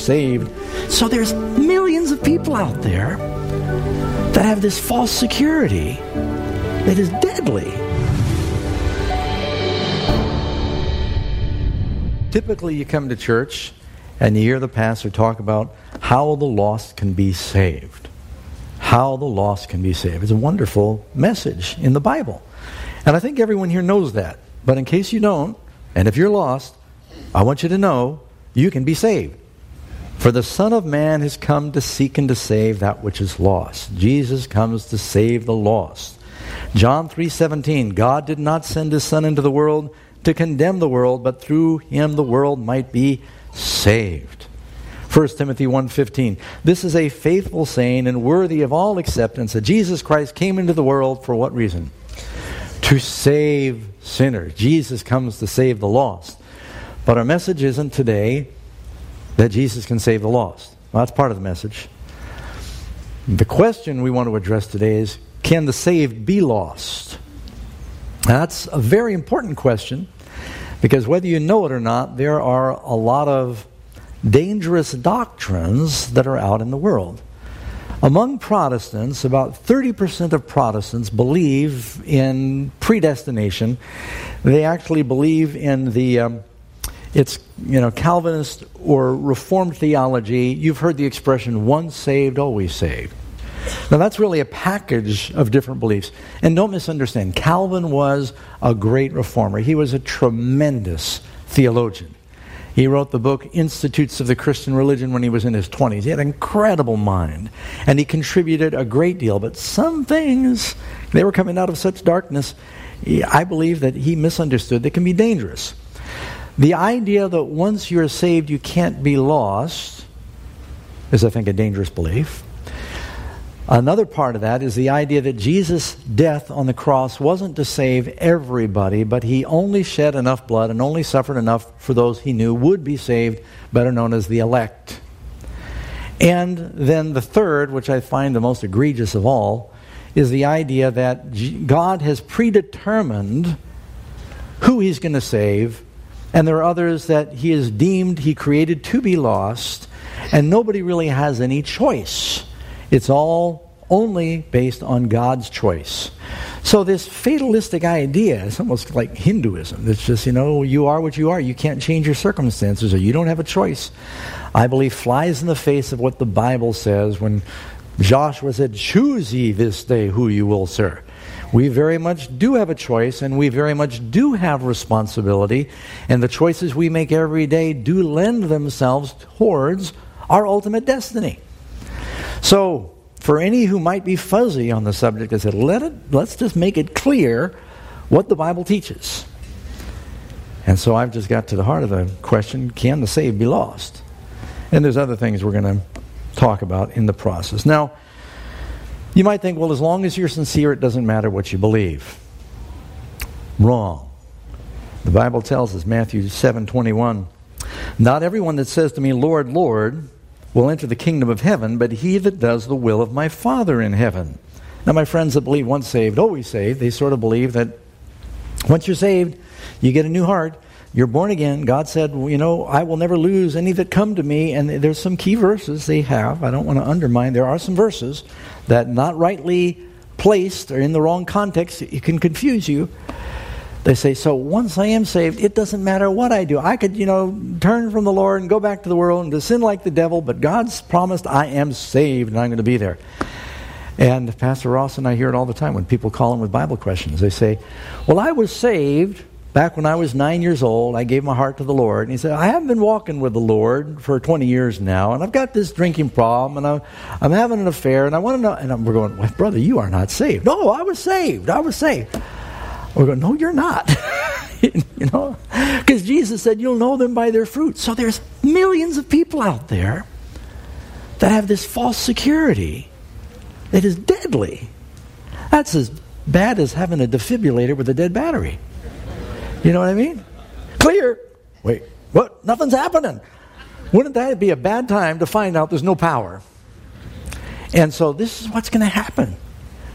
saved. So there's millions of people out there that have this false security that is deadly. Typically, you come to church and you hear the pastor talk about how the lost can be saved. How the lost can be saved. It's a wonderful message in the Bible. And I think everyone here knows that. But in case you don't, and if you're lost, I want you to know you can be saved. For the Son of Man has come to seek and to save that which is lost. Jesus comes to save the lost. John 3:17, God did not send His Son into the world to condemn the world, but through Him the world might be saved. 1 Timothy 1:15, this is a faithful saying and worthy of all acceptance that Jesus Christ came into the world for what reason? To save sinners. Jesus comes to save the lost. But our message isn't today that Jesus can save the lost. Well, that's part of the message. The question we want to address today is, can the saved be lost? That's a very important question, because whether you know it or not, there are a lot of dangerous doctrines that are out in the world. Among Protestants, about 30% of Protestants believe in predestination. They actually believe in the Calvinist or Reformed theology. You've heard the expression, once saved, always saved. Now that's really a package of different beliefs. And don't misunderstand, Calvin was a great reformer. He was a tremendous theologian. He wrote the book Institutes of the Christian Religion when he was in his 20s. He had an incredible mind, and he contributed a great deal. But some things, they were coming out of such darkness, I believe that he misunderstood. They can be dangerous. The idea that once you're saved you can't be lost is, I think, a dangerous belief. Another part of that is the idea that Jesus' death on the cross wasn't to save everybody, but He only shed enough blood and only suffered enough for those He knew would be saved, better known as the elect. And then the third, which I find the most egregious of all, is the idea that God has predetermined who He's going to save, and there are others that He has deemed, He created to be lost, and nobody really has any choice. It's all only based on God's choice. So this fatalistic idea is almost like Hinduism. It's just, you are what you are. You can't change your circumstances, or you don't have a choice. I believe flies in the face of what the Bible says when Joshua said, choose ye this day who you will serve. We very much do have a choice, and we very much do have responsibility, and the choices we make every day do lend themselves towards our ultimate destiny. So, for any who might be fuzzy on the subject, I said, let's just make it clear what the Bible teaches. And so I've just got to the heart of the question, can the saved be lost? And there's other things we're going to talk about in the process. Now, you might think, well, as long as you're sincere, it doesn't matter what you believe. Wrong. The Bible tells us, Matthew 7:21, not everyone that says to me, Lord, Lord, will enter the kingdom of heaven, but he that does the will of my Father in heaven. Now, my friends that believe once saved, always saved, they sort of believe that once you're saved, you get a new heart, you're born again. God said, I will never lose any that come to me. And there's some key verses they have. I don't want to undermine. There are some verses that, not rightly placed or in the wrong context, it can confuse you. They say, so once I am saved, it doesn't matter what I do. I could, turn from the Lord and go back to the world and to sin like the devil, but God's promised I am saved and I'm going to be there. And Pastor Ross and I hear it all the time when people call him with Bible questions. They say, well, I was saved back when I was 9 years old. I gave my heart to the Lord. And he said, I haven't been walking with the Lord for 20 years now, and I've got this drinking problem, and I'm having an affair, and I want to know. And we're going, well, brother, you are not saved. No, I was saved. We're going, no, you're not. Because Jesus said you'll know them by their fruit. So there's millions of people out there that have this false security that is deadly. That's as bad as having a defibrillator with a dead battery. You know what I mean? Clear. Wait, what? Nothing's happening. Wouldn't that be a bad time to find out there's no power? And so this is what's going to happen.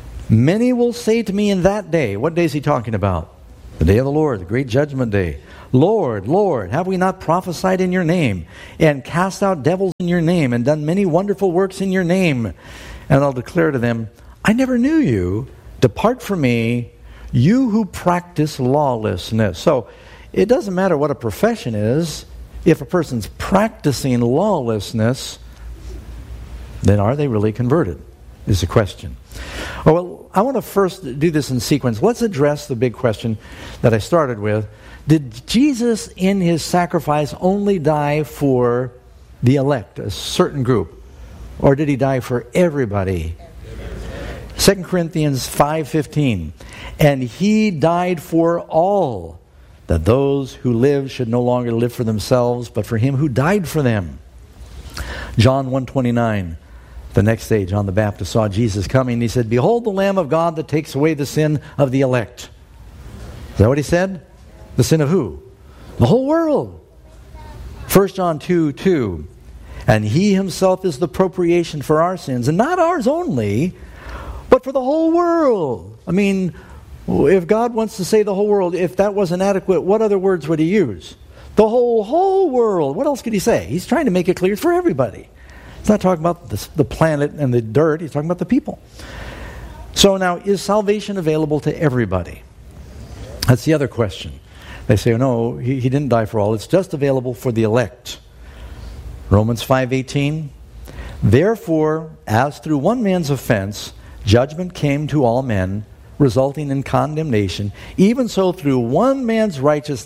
Many will say to me in that day, what day is he talking about? The day of the Lord, the great judgment day. Lord, Lord, have we not prophesied in your name, and cast out devils in your name, and done many wonderful works in your name? And I'll declare to them, I never knew you. Depart from me, you who practice lawlessness. So it doesn't matter what a profession is. If a person's practicing lawlessness, then are they really converted, is the question. Well, I want to first do this in sequence. Let's address the big question that I started with. Did Jesus in his sacrifice only die for the elect, a certain group? Or did he die for everybody? 2 Corinthians 5:15. And he died for all, that those who live should no longer live for themselves, but for him who died for them. John 1:29. The next day, John the Baptist saw Jesus coming. He said, Behold the Lamb of God that takes away the sin of the elect. Is that what he said? The sin of who? The whole world. 1 John 2:2. And he himself is the propitiation for our sins, and not ours only, but for the whole world. I mean, if God wants to say the whole world, if that wasn't adequate, what other words would he use? The whole world. What else could he say? He's trying to make it clear for everybody. He's not talking about the planet and the dirt. He's talking about the people. So now, is salvation available to everybody? That's the other question. They say, no, he didn't die for all. It's just available for the elect. Romans 5:18. Therefore, as through one man's offense, judgment came to all men, resulting in condemnation, even so through one man's righteous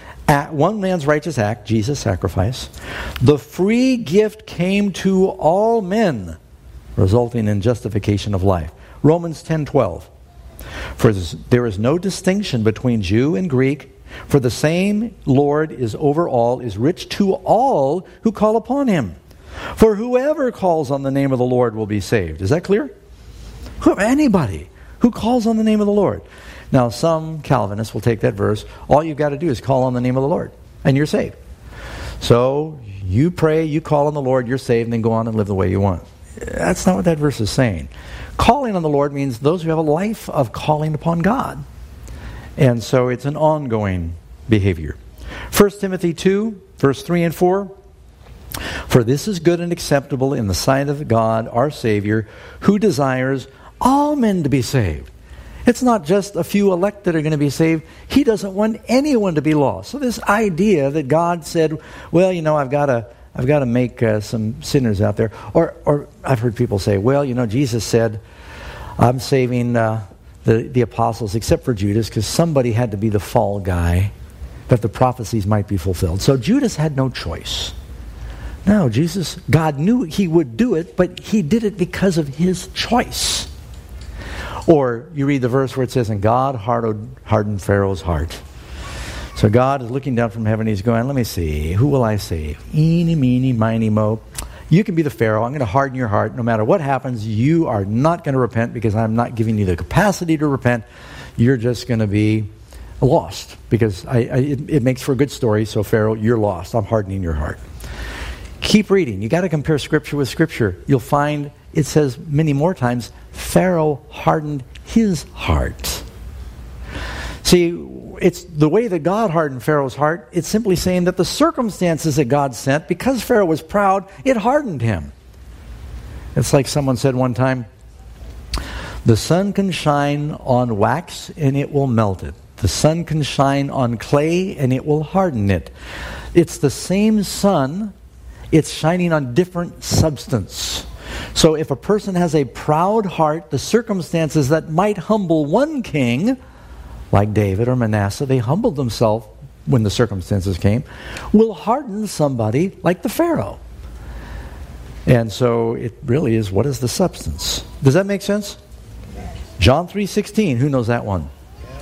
act, Jesus' sacrifice, the free gift came to all men, resulting in justification of life. Romans 10:12. For there is no distinction between Jew and Greek, for the same Lord is over all, is rich to all who call upon him. For whoever calls on the name of the Lord will be saved. Is that clear? Anybody who calls on the name of the Lord. Now, some Calvinists will take that verse. All you've got to do is call on the name of the Lord, and you're saved. So, you pray, you call on the Lord, you're saved, and then go on and live the way you want. That's not what that verse is saying. Calling on the Lord means those who have a life of calling upon God. And so it's an ongoing behavior. 1 Timothy 2, verse 3 and 4. For this is good and acceptable in the sight of God, our Savior, who desires all men to be saved. It's not just a few elect that are going to be saved. He doesn't want anyone to be lost. So this idea that God said, well, I've got to make some sinners out there. Or I've heard people say, well, Jesus said, I'm saving the apostles except for Judas because somebody had to be the fall guy that the prophecies might be fulfilled. So Judas had no choice. No, God knew he would do it, but he did it because of his choice. Or you read the verse where it says, and God hardened Pharaoh's heart. So God is looking down from heaven. He's going, let me see, who will I save? Eeny, meeny, miny, mo. You can be the Pharaoh. I'm going to harden your heart. No matter what happens, you are not going to repent because I'm not giving you the capacity to repent. You're just going to be lost because it makes for a good story. So Pharaoh, you're lost. I'm hardening your heart. Keep reading. You got to compare Scripture with Scripture. You'll find it says many more times, Pharaoh hardened his heart. See, it's the way that God hardened Pharaoh's heart. It's simply saying that the circumstances that God sent, because Pharaoh was proud, it hardened him. It's like someone said one time, the sun can shine on wax and it will melt it. The sun can shine on clay and it will harden it. It's the same sun. It's shining on different substance. So if a person has a proud heart, the circumstances that might humble one king, like David or Manasseh, they humbled themselves when the circumstances came, will harden somebody like the Pharaoh. And so it really is, what is the substance? Does that make sense? John 3:16, who knows that one?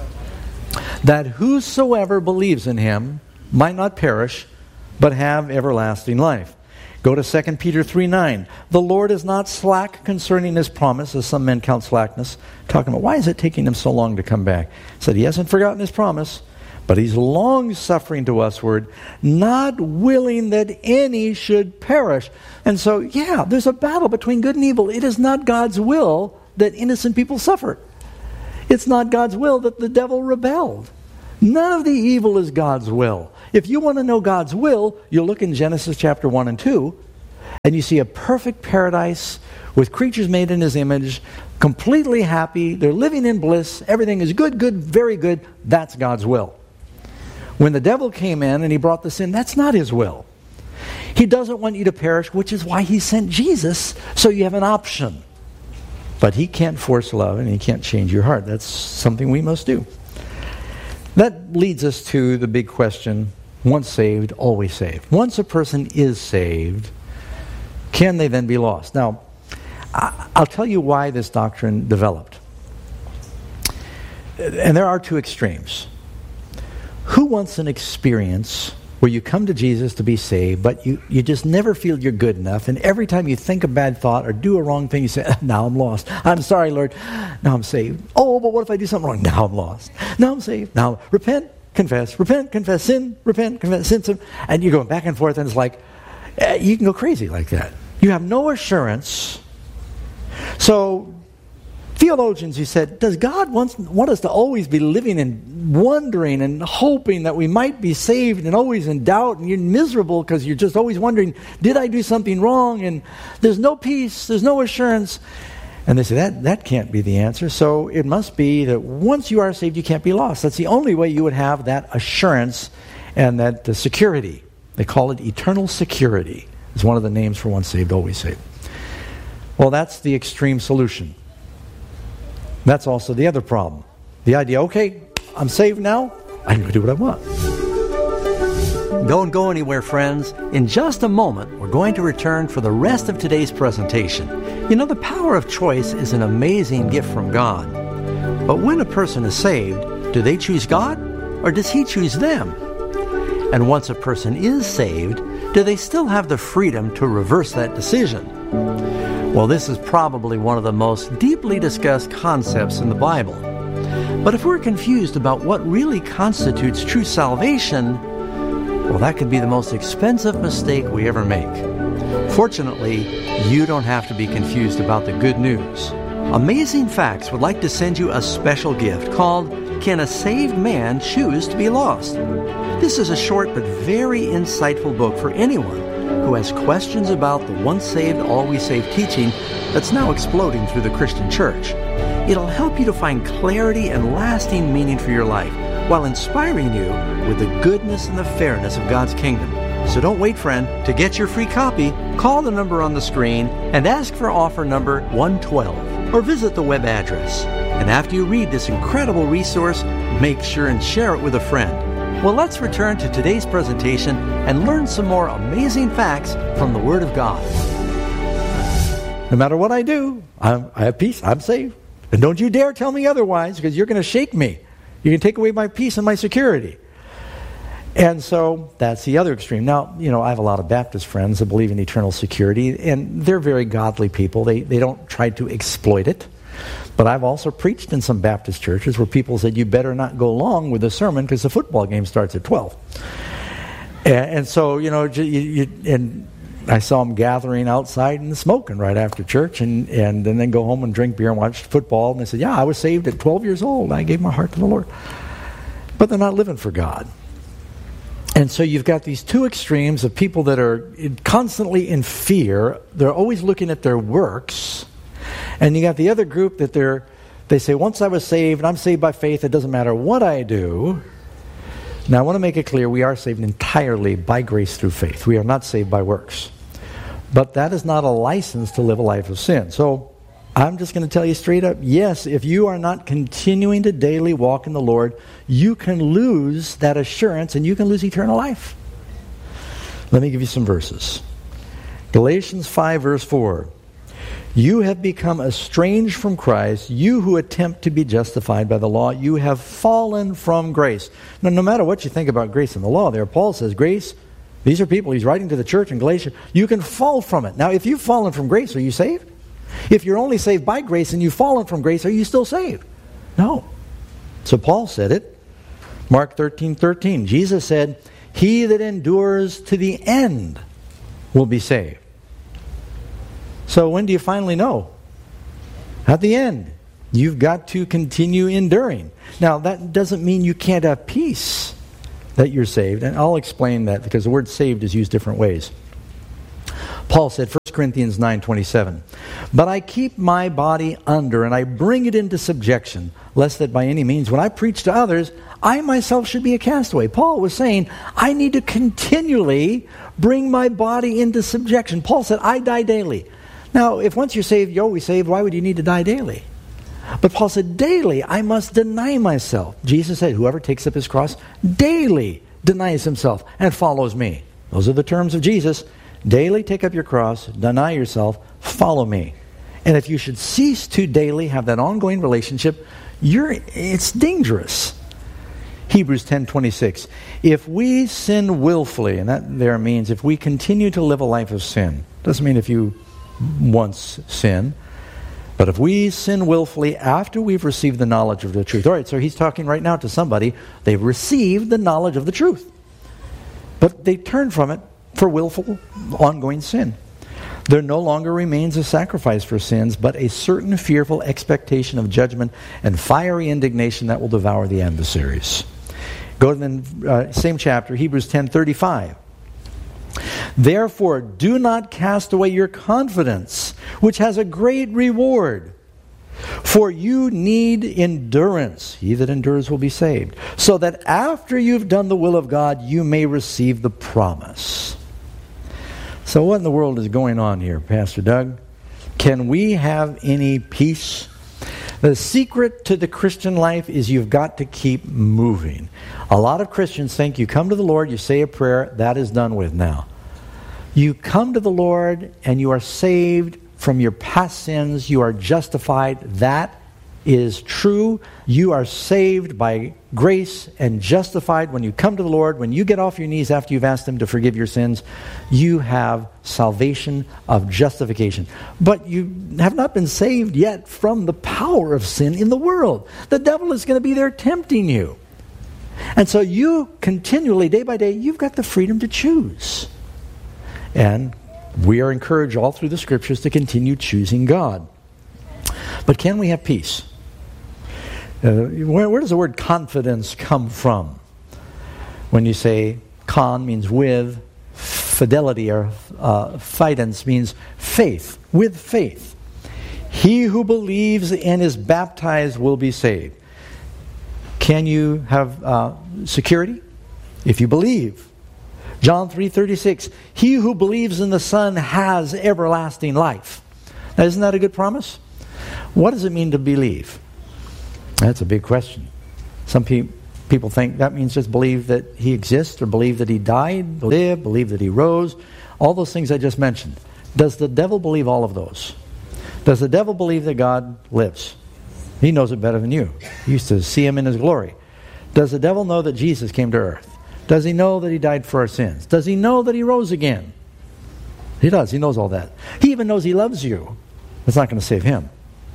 That whosoever believes in him might not perish, but have everlasting life. Go to 2 Peter 3:9. The Lord is not slack concerning his promise, as some men count slackness. Talking about, why is it taking him so long to come back? He said he hasn't forgotten his promise, but he's long-suffering to usward, not willing that any should perish. And so, there's a battle between good and evil. It is not God's will that innocent people suffer. It's not God's will that the devil rebelled. None of the evil is God's will. If you want to know God's will, you look in Genesis chapter 1 and 2, and you see a perfect paradise with creatures made in His image, completely happy, they're living in bliss, everything is good, good, very good. That's God's will. When the devil came in and he brought the sin, that's not His will. He doesn't want you to perish, which is why He sent Jesus, so you have an option. But He can't force love and He can't change your heart. That's something we must do. That leads us to the big question, once saved, always saved. Once a person is saved, can they then be lost? Now, I'll tell you why this doctrine developed. And there are two extremes. Who wants an experience where you come to Jesus to be saved, but you just never feel you're good enough, and every time you think a bad thought or do a wrong thing, you say, now I'm lost. I'm sorry, Lord. Now I'm saved. Oh, but what if I do something wrong? Now I'm lost. Now I'm saved. Now repent, confess, sin, repent, confess, sin. And you're going back and forth, and it's like, you can go crazy like that. You have no assurance. So, theologians who said, does God want us to always be living and wondering and hoping that we might be saved and always in doubt, and you're miserable because you're just always wondering, did I do something wrong? And there's no peace, there's no assurance. And they say, that can't be the answer. So it must be that once you are saved, you can't be lost. That's the only way you would have that assurance and that security. They call it eternal security. It's one of the names for once saved, always saved. Well, that's the extreme solution. That's also the other problem. The idea, okay, I'm saved now, I can go do what I want. Don't go anywhere, friends. In just a moment, we're going to return for the rest of today's presentation. You know, the power of choice is an amazing gift from God. But when a person is saved, do they choose God, or does He choose them? And once a person is saved, do they still have the freedom to reverse that decision? Well, this is probably one of the most deeply discussed concepts in the Bible. But if we're confused about what really constitutes true salvation, well, that could be the most expensive mistake we ever make. Fortunately, you don't have to be confused about the good news. Amazing Facts would like to send you a special gift called Can a Saved Man Choose to Be Lost? This is a short but very insightful book for anyone who has questions about the once saved, always saved teaching that's now exploding through the Christian church. It'll help you to find clarity and lasting meaning for your life while inspiring you with the goodness and the fairness of God's kingdom. So don't wait, friend. To get your free copy, call the number on the screen and ask for offer number 112 or visit the web address. And after you read this incredible resource, make sure and share it with a friend. Well, let's return to today's presentation and learn some more amazing facts from the Word of God. No matter what I do, I have peace, I'm saved. And don't you dare tell me otherwise, because you're going to shake me. You can take away my peace and my security. And so that's the other extreme. Now, you know, I have a lot of Baptist friends that believe in eternal security, and they're very godly people. They don't try to exploit it. But I've also preached in some Baptist churches where people said, you better not go long with the sermon because the football game starts at 12. And so, you know, and I saw them gathering outside and smoking right after church and then go home and drink beer and watch football. And they said, yeah, I was saved at 12 years old. I gave my heart to the Lord. But they're not living for God. And so you've got these two extremes of people that are constantly in fear. They're always looking at their works. And you got the other group that they say, once I was saved, and I'm saved by faith, it doesn't matter what I do. Now, I want to make it clear, we are saved entirely by grace through faith. We are not saved by works. But that is not a license to live a life of sin. So, I'm just going to tell you straight up, yes, if you are not continuing to daily walk in the Lord, you can lose that assurance and you can lose eternal life. Let me give you some verses. Galatians 5, verse 4. You have become estranged from Christ, you who attempt to be justified by the law. You have fallen from grace. Now, no matter what you think about grace and the law there, Paul says grace, these are people, he's writing to the church in Galatia, you can fall from it. Now, if you've fallen from grace, are you saved? If you're only saved by grace and you've fallen from grace, are you still saved? No. So Paul said it. Mark 13:13. Jesus said, he that endures to the end will be saved. So when do you finally know? At the end. You've got to continue enduring. Now, that doesn't mean you can't have peace. that you're saved. And I'll explain that because the word saved is used different ways. Paul said, 1 Corinthians 9:27, "But I keep my body under, and I bring it into subjection, lest that by any means, when I preach to others, I myself should be a castaway." Paul was saying, I need to continually bring my body into subjection. Paul said, I die daily. Now, if once you're saved, you're always saved, why would you need to die daily? But Paul said, daily I must deny myself. Jesus said, whoever takes up his cross daily denies himself and follows me. Those are the terms of Jesus. Daily take up your cross, deny yourself, follow me. And if you should cease to daily have that ongoing relationship, it's dangerous. Hebrews 10:26. If we sin willfully, and that there means if we continue to live a life of sin, doesn't mean if you once sin, but if we sin willfully after we've received the knowledge of the truth. All right, so he's talking right now to somebody. They've received the knowledge of the truth, but they turn from it for willful, ongoing sin. There no longer remains a sacrifice for sins, but a certain fearful expectation of judgment and fiery indignation that will devour the adversaries. Go to the same chapter, Hebrews 10:35. Therefore, do not cast away your confidence, which has a great reward. For you need endurance. He that endures will be saved. So that after you've done the will of God, you may receive the promise. So what in the world is going on here, Pastor Doug? Can we have any peace? The secret to the Christian life is you've got to keep moving. A lot of Christians think you come to the Lord, you say a prayer, that is done with now. You come to the Lord and you are saved from your past sins. You are justified. That is true. You are saved by grace and justified when you come to the Lord. When you get off your knees after you've asked Him to forgive your sins, you have salvation of justification. But you have not been saved yet from the power of sin in the world. The devil is going to be there tempting you. And so you continually, day by day, you've got the freedom to choose. And we are encouraged all through the Scriptures to continue choosing God. But can we have peace? Where does the word confidence come from? When you say con means with, fidelity or fidens means faith, with faith. He who believes and is baptized will be saved. Can you have security? If you believe. John 3:36, he who believes in the Son has everlasting life. Now, isn't that a good promise? What does it mean to believe? That's a big question. Some people think that means just believe that He exists, or believe that He died, lived, believe that He rose. All those things I just mentioned. Does the devil believe all of those? Does the devil believe that God lives? He knows it better than you. You used to see Him in His glory. Does the devil know that Jesus came to earth? Does he know that He died for our sins? Does he know that He rose again? He does. He knows all that. He even knows He loves you. It's not going to save him.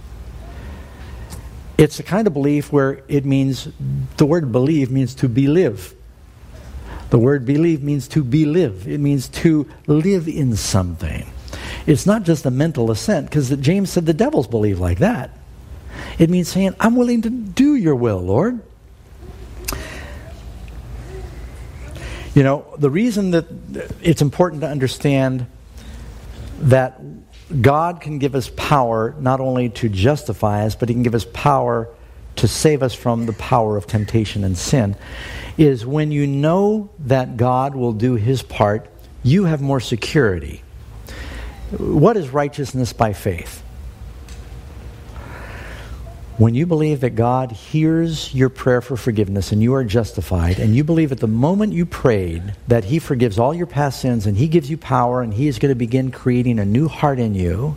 It's the kind of belief where it means, the word believe means to believe. The word believe means to believe. It means to live in something. It's not just a mental assent, because James said the devils believe like that. It means saying, I'm willing to do your will, Lord. You know, the reason that it's important to understand that God can give us power not only to justify us, but He can give us power to save us from the power of temptation and sin, is when you know that God will do His part, you have more security. What is righteousness by faith? When you believe that God hears your prayer for forgiveness and you are justified, and you believe at the moment you prayed that He forgives all your past sins and He gives you power and He is going to begin creating a new heart in you,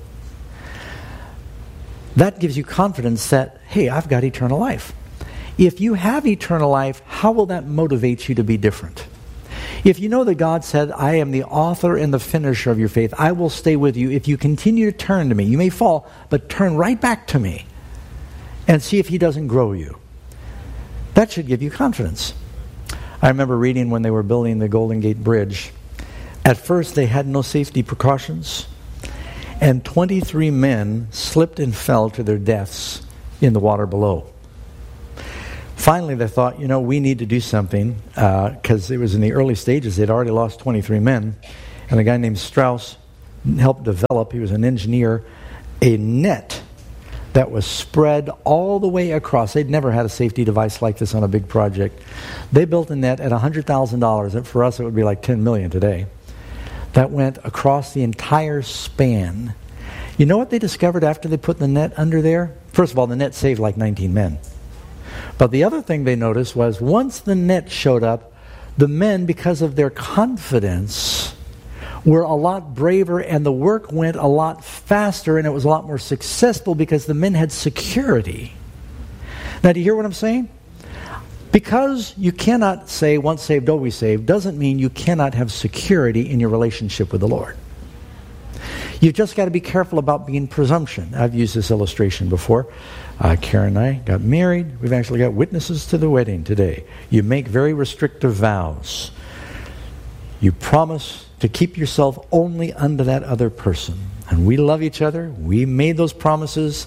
that gives you confidence that, hey, I've got eternal life. If you have eternal life, how will that motivate you to be different? If you know that God said, I am the author and the finisher of your faith, I will stay with you. If you continue to turn to me, you may fall, but turn right back to me. And see if He doesn't grow you. That should give you confidence. I remember reading when they were building the Golden Gate Bridge. At first they had no safety precautions. And 23 men slipped and fell to their deaths in the water below. Finally, they thought, we need to do something, because it was in the early stages. They'd already lost 23 men. And a guy named Strauss helped develop, he was an engineer, a net that was spread all the way across. They'd never had a safety device like this on a big project. They built a net at $100,000. And for us, it would be like $10 million today. That went across the entire span. You know what they discovered after they put the net under there? First of all, the net saved like 19 men. But the other thing they noticed was once the net showed up, the men, because of their confidence, were a lot braver, and the work went a lot faster, and it was a lot more successful because the men had security. Now, do you hear what I'm saying? Because you cannot say once saved, always saved, doesn't mean you cannot have security in your relationship with the Lord. You've just got to be careful about being presumption. I've used this illustration before. Karen and I got married. We've actually got witnesses to the wedding today. You make very restrictive vows. You promise to keep yourself only unto that other person. And we love each other. We made those promises.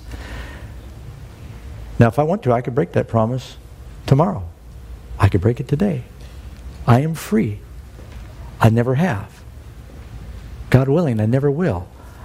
Now, if I want to, I could break that promise tomorrow. I could break it today. I am free. I never have. God willing, I never will.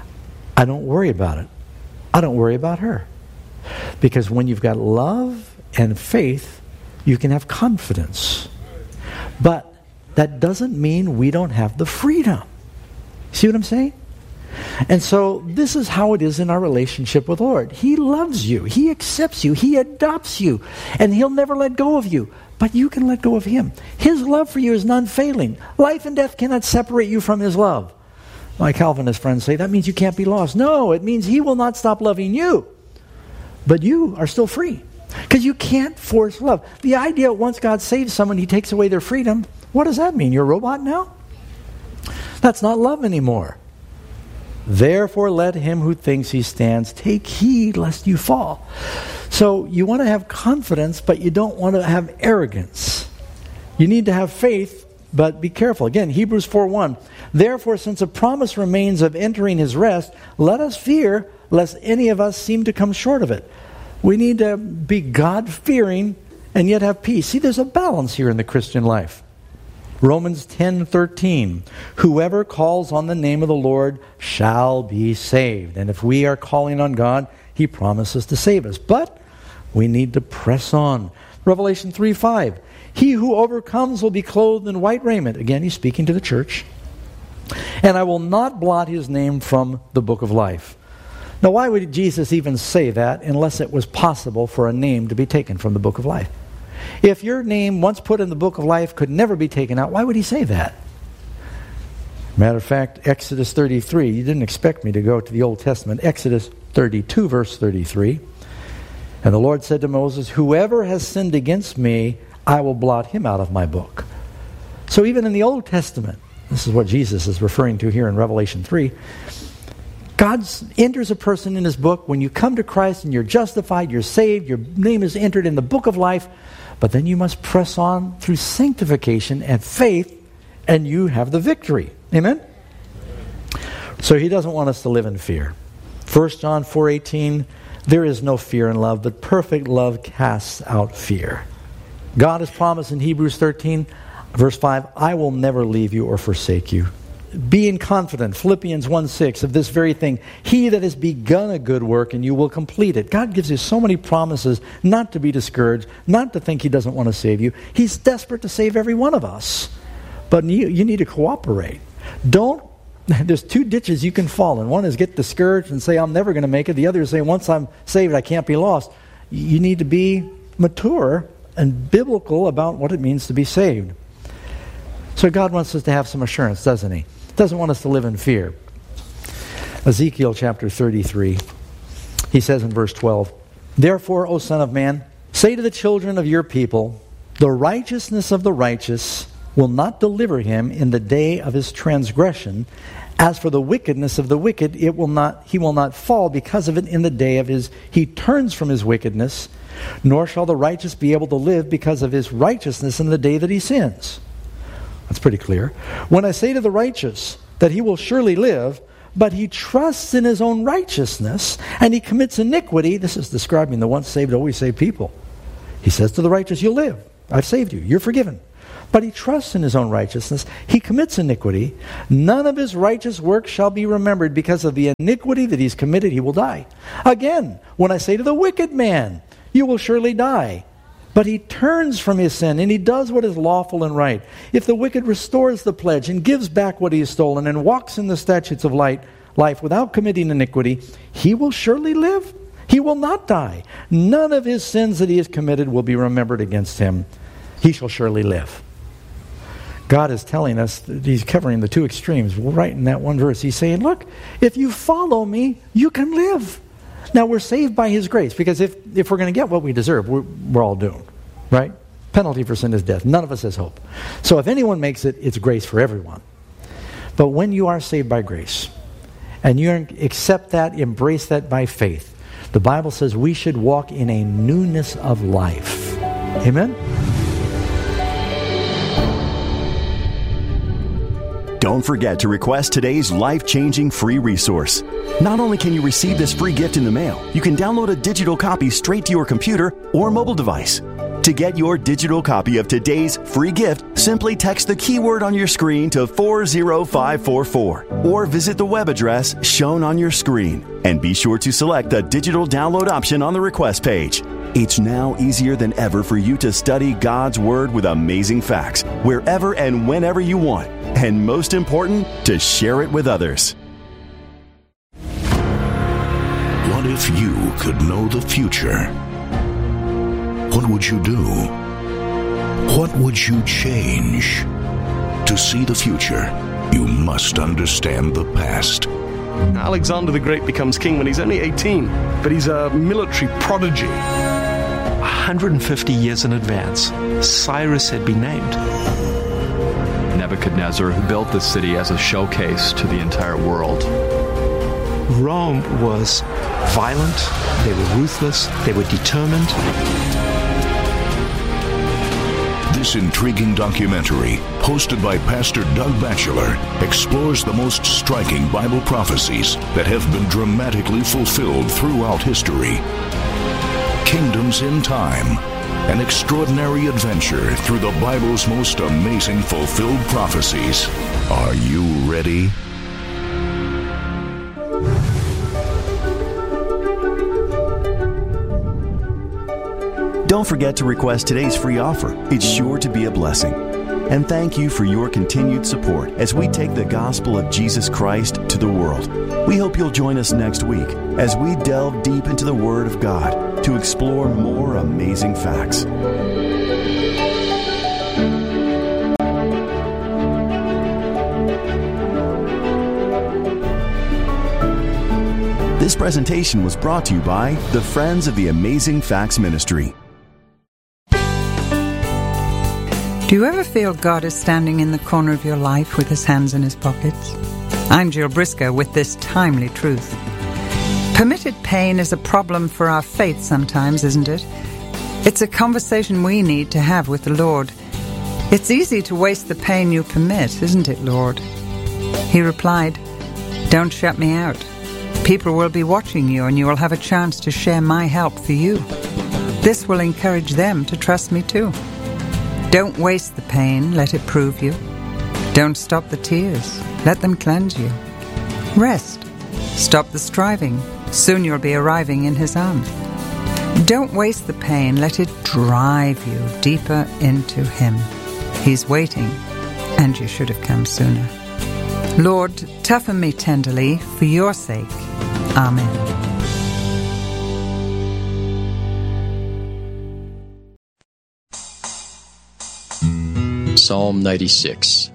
I don't worry about it. I don't worry about her. Because when you've got love and faith, you can have confidence. But that doesn't mean we don't have the freedom. See what I'm saying? And so this is how it is in our relationship with the Lord. He loves you. He accepts you. He adopts you. And He'll never let go of you. But you can let go of Him. His love for you is unfailing. Life and death cannot separate you from His love. My Calvinist friends say, that means you can't be lost. No, it means He will not stop loving you. But you are still free. Because you can't force love. The idea, once God saves someone, He takes away their freedom. What does that mean? You're a robot now? That's not love anymore. Therefore, let him who thinks he stands take heed lest you fall. So you want to have confidence, but you don't want to have arrogance. You need to have faith, but be careful. Again, Hebrews 4:1. Therefore, since a promise remains of entering His rest, let us fear lest any of us seem to come short of it. We need to be God-fearing and yet have peace. See, there's a balance here in the Christian life. Romans 10:13, whoever calls on the name of the Lord shall be saved. And if we are calling on God, He promises to save us. But we need to press on. Revelation 3:5, he who overcomes will be clothed in white raiment. Again, He's speaking to the church. And I will not blot his name from the book of life. Now, why would Jesus even say that unless it was possible for a name to be taken from the book of life? If your name, once put in the book of life, could never be taken out, why would He say that? Matter of fact, Exodus 33, you didn't expect me to go to the Old Testament. Exodus 32, verse 33. And the Lord said to Moses, whoever has sinned against me, I will blot him out of my book. So even in the Old Testament, this is what Jesus is referring to here in Revelation 3, God enters a person in His book. When you come to Christ and you're justified, you're saved, your name is entered in the book of life. But then you must press on through sanctification and faith, and you have the victory. Amen? So He doesn't want us to live in fear. 1 John 4:18, there is no fear in love, but perfect love casts out fear. God has promised in Hebrews 13, verse 5, I will never leave you or forsake you. Being confident, Philippians 1:6, of this very thing, He that has begun a good work and you will complete it. God gives you so many promises not to be discouraged, not to think He doesn't want to save you. He's desperate to save every one of us. But you need to cooperate. There's two ditches you can fall in. One is get discouraged and say, I'm never going to make it. The other is say, once I'm saved, I can't be lost. You need to be mature and biblical about what it means to be saved. So God wants us to have some assurance, doesn't He? Doesn't want us to live in fear. Ezekiel chapter 33. He says in verse 12, therefore, O Son of Man, say to the children of your people, the righteousness of the righteous will not deliver him in the day of his transgression. As for the wickedness of the wicked, he will not fall because of it in the day of he turns from his wickedness, nor shall the righteous be able to live because of his righteousness in the day that he sins. That's pretty clear. When I say to the righteous that he will surely live, but he trusts in his own righteousness, and he commits iniquity, this is describing the once saved, always saved people. He says to the righteous, you'll live. I've saved you. You're forgiven. But he trusts in his own righteousness. He commits iniquity. None of his righteous works shall be remembered. Because of the iniquity that he's committed, he will die. Again, when I say to the wicked man, you will surely die. But he turns from his sin, and he does what is lawful and right. If the wicked restores the pledge and gives back what he has stolen and walks in the statutes of life without committing iniquity, he will surely live. He will not die. None of his sins that he has committed will be remembered against him. He shall surely live. God is telling us that he's covering the two extremes right in that one verse. He's saying, look, if you follow me, you can live. Now, we're saved by his grace, because if we're going to get what we deserve, we're all doomed, right? Penalty for sin is death. None of us has hope. So if anyone makes it, it's grace for everyone. But when you are saved by grace, and you accept that, embrace that by faith, the Bible says we should walk in a newness of life. Amen? Don't forget to request today's life-changing free resource. Not only can you receive this free gift in the mail, you can download a digital copy straight to your computer or mobile device. To get your digital copy of today's free gift, simply text the keyword on your screen to 40544 or visit the web address shown on your screen. And be sure to select the digital download option on the request page. It's now easier than ever for you to study God's Word with amazing facts wherever and whenever you want. And most important, to share it with others. What if you could know the future? What would you do? What would you change? To see the future, you must understand the past. Alexander the Great becomes king when he's only 18, but he's a military prodigy. 150 years in advance, Cyrus had been named. Nebuchadnezzar, who built this city as a showcase to the entire world. Rome was violent, they were ruthless, they were determined. This intriguing documentary, hosted by Pastor Doug Batchelor, explores the most striking Bible prophecies that have been dramatically fulfilled throughout history. Kingdoms in Time, an extraordinary adventure through the Bible's most amazing fulfilled prophecies. Are you ready? Don't forget to request today's free offer. It's sure to be a blessing. And thank you for your continued support as we take the gospel of Jesus Christ to the world. We hope you'll join us next week as we delve deep into the Word of God to explore more amazing facts. This presentation was brought to you by the Friends of the Amazing Facts Ministry. Do you ever feel God is standing in the corner of your life with his hands in his pockets? I'm Jill Briscoe with this timely truth. Permitted pain is a problem for our faith sometimes, isn't it? It's a conversation we need to have with the Lord. It's easy to waste the pain you permit, isn't it, Lord? He replied, "Don't shut me out. People will be watching you and you will have a chance to share my help for you. This will encourage them to trust me too. Don't waste the pain, let it prove you. Don't stop the tears, let them cleanse you. Rest, stop the striving, soon you'll be arriving in his arms. Don't waste the pain, let it drive you deeper into him. He's waiting, and you should have come sooner. Lord, toughen me tenderly for your sake. Amen." Psalm 96.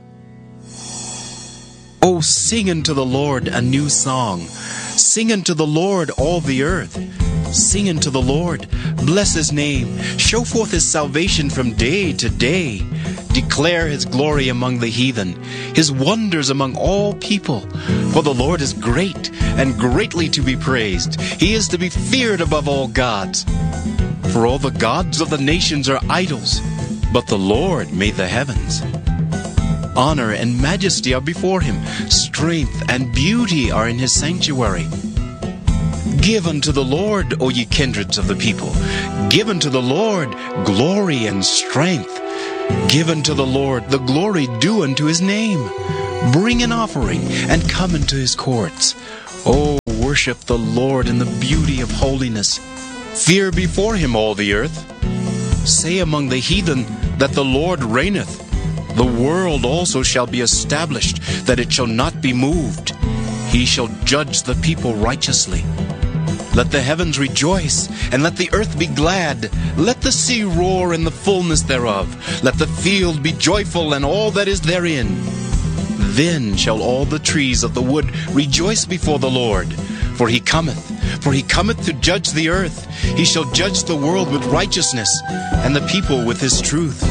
Oh, sing unto the Lord a new song. Sing unto the Lord all the earth. Sing unto the Lord, bless his name. Show forth his salvation from day to day. Declare his glory among the heathen, his wonders among all people. For the Lord is great and greatly to be praised. He is to be feared above all gods. For all the gods of the nations are idols, but the Lord made the heavens. Honor and majesty are before him. Strength and beauty are in his sanctuary. Give unto the Lord, O ye kindreds of the people. Give unto the Lord glory and strength. Give unto the Lord the glory due unto his name. Bring an offering and come into his courts. O worship the Lord in the beauty of holiness. Fear before him all the earth. Say among the heathen that the Lord reigneth. The world also shall be established, that it shall not be moved. He shall judge the people righteously. Let the heavens rejoice, and let the earth be glad. Let the sea roar in the fullness thereof. Let the field be joyful, and all that is therein. Then shall all the trees of the wood rejoice before the Lord. For he cometh to judge the earth. He shall judge the world with righteousness, and the people with his truth.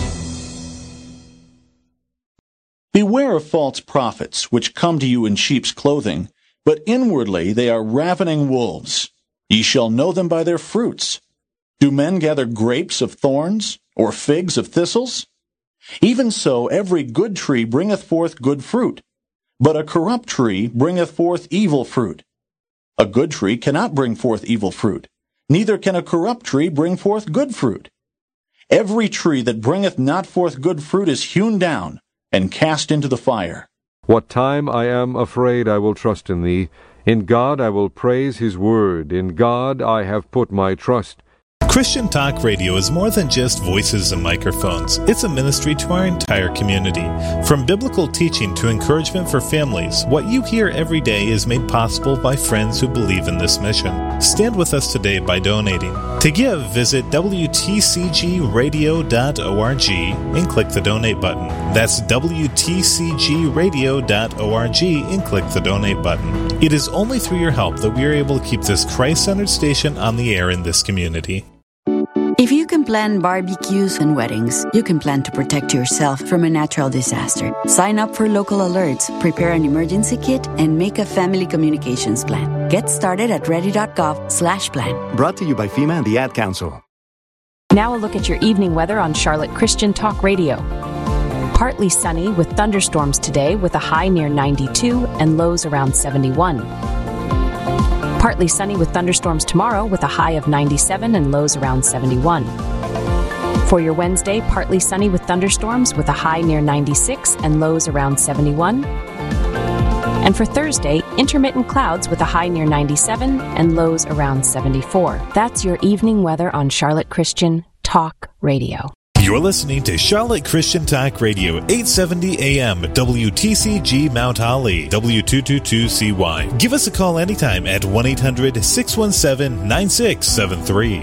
Beware of false prophets, which come to you in sheep's clothing, but inwardly they are ravening wolves. Ye shall know them by their fruits. Do men gather grapes of thorns, or figs of thistles? Even so every good tree bringeth forth good fruit, but a corrupt tree bringeth forth evil fruit. A good tree cannot bring forth evil fruit, neither can a corrupt tree bring forth good fruit. Every tree that bringeth not forth good fruit is hewn down, and cast into the fire. What time I am afraid I will trust in thee. In God I will praise his word. In God I have put my trust. Christian Talk Radio is more than just voices and microphones. It's a ministry to our entire community. From biblical teaching to encouragement for families, what you hear every day is made possible by friends who believe in this mission. Stand with us today by donating. To give, visit WTCGradio.org and click the donate button. That's WTCGradio.org and click the donate button. It is only through your help that we are able to keep this Christ-centered station on the air in this community. If you can plan barbecues and weddings, you can plan to protect yourself from a natural disaster. Sign up for local alerts, prepare an emergency kit, and make a family communications plan. Get started at ready.gov/plan. Brought to you by FEMA and the Ad Council. Now a look at your evening weather on Charlotte Christian Talk Radio. Partly sunny with thunderstorms today with a high near 92 and lows around 71. Partly sunny with thunderstorms tomorrow with a high of 97 and lows around 71. For your Wednesday, partly sunny with thunderstorms with a high near 96 and lows around 71. And for Thursday, intermittent clouds with a high near 97 and lows around 74. That's your evening weather on Charlotte Christian Talk Radio. You're listening to Charlotte Christian Talk Radio, 870 AM, WTCG Mount Holly, W222CY. Give us a call anytime at 1-800-617-9673.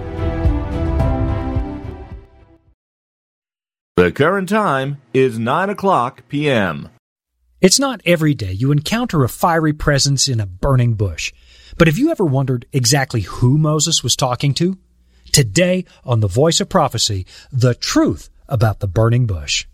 The current time is 9:00 p.m. It's not every day you encounter a fiery presence in a burning bush. But have you ever wondered exactly who Moses was talking to? Today, on The Voice of Prophecy, the truth about the burning bush.